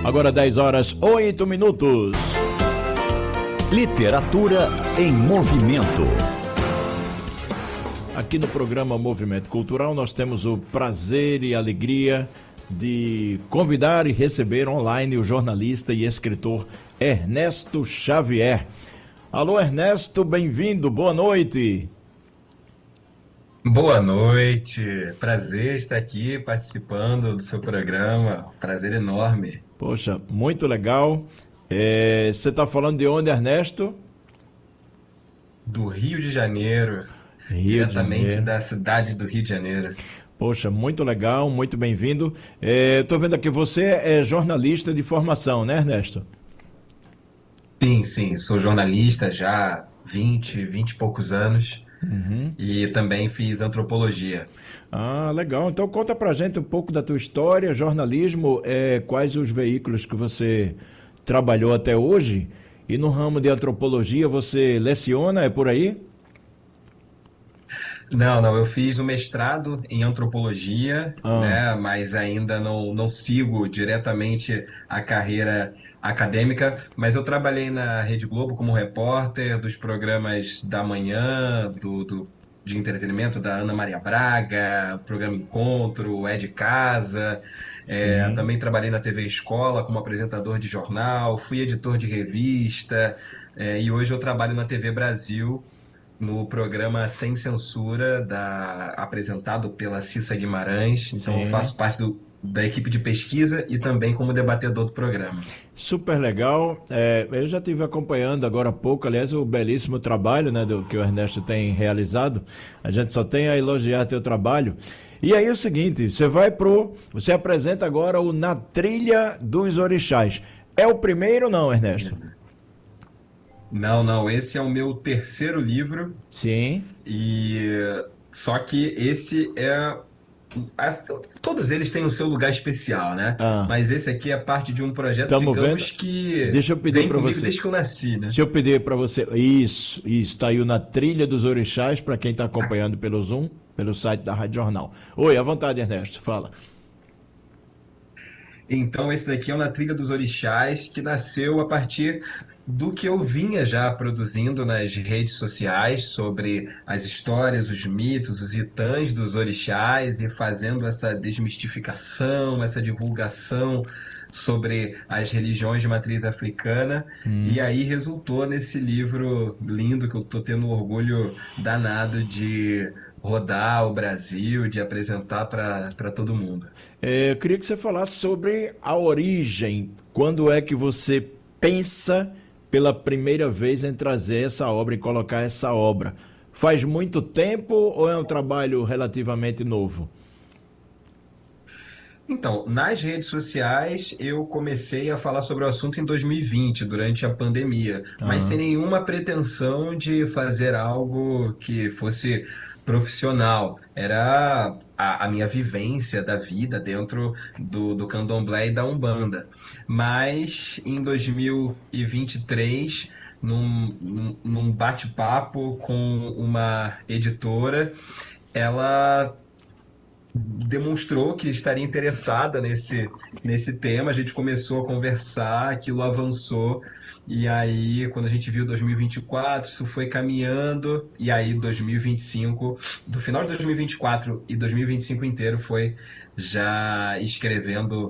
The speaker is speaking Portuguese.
Agora 10 horas 8 minutos. Literatura em movimento. Aqui no programa Movimento Cultural nós temos o prazer e alegria de convidar e receber online o jornalista e escritor Ernesto Xavier. Alô, Ernesto, bem-vindo, boa noite. Boa noite, prazer estar aqui participando do seu programa, prazer enorme. Poxa, muito legal. Você está falando de onde, Ernesto? Do Rio de Janeiro, Rio de diretamente Janeiro. da cidade do Rio de Janeiro. Poxa, muito legal, muito bem-vindo. Estou vendo aqui, você é jornalista de formação, né, Ernesto? Sim, sou jornalista já há 20 e poucos anos e também fiz antropologia. Ah, legal. Então conta pra gente um pouco da tua história, jornalismo, quais os veículos que você trabalhou até hoje, e no ramo de antropologia você leciona, é por aí? Não, eu fiz o mestrado em antropologia, Ah, né, mas ainda não sigo diretamente a carreira acadêmica, mas eu trabalhei na Rede Globo como repórter dos programas da manhã, de entretenimento da Ana Maria Braga, programa Encontro, É de Casa, sim. também trabalhei na TV Escola como apresentador de jornal, fui editor de revista, e hoje eu trabalho na TV Brasil, no programa Sem Censura, apresentado pela Cissa Guimarães. Então, eu Sim. faço parte da equipe de pesquisa e também como debatedor do programa. Super legal. Eu já estive acompanhando agora há pouco, aliás, o belíssimo trabalho, né, que o Ernesto tem realizado. A gente só tem a elogiar teu trabalho. E aí é o seguinte, você apresenta agora o Na Trilha dos Orixás. É o primeiro ou não, Ernesto? Não, esse é o meu terceiro livro Sim. e só que esse a- todos eles têm o seu lugar especial, né? Ah, Mas esse aqui é parte de um projeto, estamos vendo? digamos, que Deixa eu pedir vem para comigo você. desde que eu nasci, né? Deixa eu pedir para você. Isso. Tá aí o Na Trilha dos Orixás, para quem está acompanhando pelo Zoom, pelo site da Rádio Jornal. Oi, à vontade, Ernesto. Fala. Então, esse daqui é o Na Trilha dos Orixás, que nasceu a partir do que eu vinha já produzindo nas redes sociais sobre as histórias, os mitos, os itãs dos orixás e fazendo essa desmistificação, essa divulgação sobre as religiões de matriz africana. E aí resultou nesse livro lindo que eu estou tendo um orgulho danado de rodar o Brasil, de apresentar para todo mundo. Eu queria que você falasse sobre a origem. Quando é que você pensa pela primeira vez em trazer essa obra, em colocar essa obra? Faz muito tempo ou é um trabalho relativamente novo? Então, nas redes sociais, eu comecei a falar sobre o assunto em 2020, durante a pandemia, mas sem Ah, nenhuma pretensão de fazer algo que fosse profissional. Era a minha vivência da vida dentro do candomblé e da Umbanda. Mas em 2023, num bate-papo com uma editora, ela demonstrou que estaria interessada nesse tema. A gente começou a conversar, aquilo avançou, e aí, quando a gente viu 2024, isso foi caminhando, e aí 2025, do final de 2024 e 2025 inteiro, foi já escrevendo